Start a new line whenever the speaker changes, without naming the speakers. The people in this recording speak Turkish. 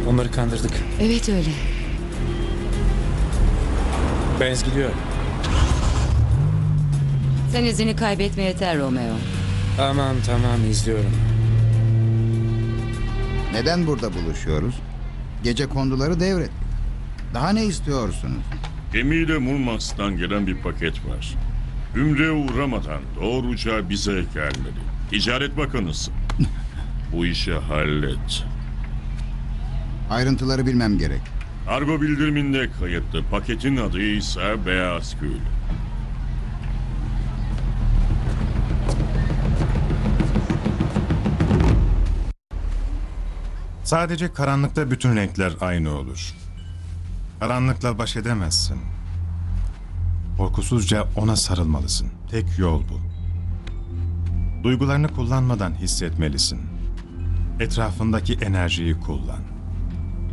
Onları kandırdık.
Evet öyle.
Benz gidiyor.
Sen izini kaybetme yeter Romeo.
Tamam izliyorum.
Neden burada buluşuyoruz? Gece konduları devret. Daha ne istiyorsunuz?
Gemiyle Murmansk'tan gelen bir paket var. Ümre'ye uğramadan doğruca bize gelmeli. Ticaret Bakanısın. Bu işi hallet.
Ayrıntıları bilmem gerek.
Kargo bildiriminde kayıtlı. Paketin adı ise Beyaz Gül.
Sadece karanlıkta bütün renkler aynı olur. Karanlıkla baş edemezsin. Korkusuzca ona sarılmalısın. Tek yol bu. Duygularını kullanmadan hissetmelisin. Etrafındaki enerjiyi kullan.